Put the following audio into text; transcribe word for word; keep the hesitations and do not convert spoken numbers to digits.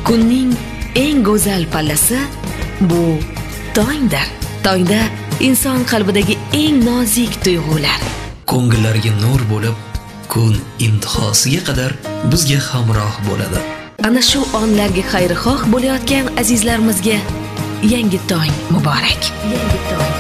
Kunning eng go'zal pallasi bu tongdir. Tongda inson qalbidagi eng nozik tuyg'ular ko'ngillariga nur bo'lib, kun intihosiga qadar bizga hamroh bo'ladi. Ana shu onlarga xayrixoh bo'layotgan azizlarimizga yangi tong muborak. Yangi tong